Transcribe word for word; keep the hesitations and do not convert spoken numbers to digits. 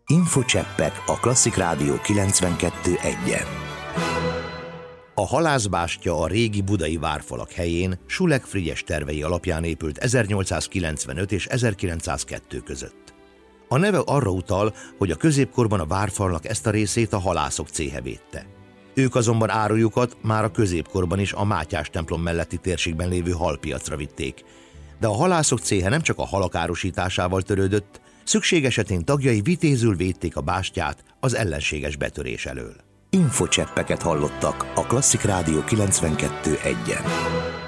Infocseppek a Klasszik Rádió kilencvenkettő egyen. A halászbástya a régi budai várfalak helyén Schulek Frigyes tervei alapján épült ezernyolcszázkilencvenöt és ezerkilencszázkettő között. A neve arra utal, hogy a középkorban a várfalnak ezt a részét a halászok céhe védte. Ők azonban árujukat már a középkorban is a Mátyás templom melletti térségben lévő halpiacra vitték. De a halászok céhe nem csak a halak árusításával törődött, szükség esetén tagjai vitézül védték a bástyát az ellenséges betörés elől. Infocseppeket hallottak a Klasszik Rádió kilencvenkettő egyen.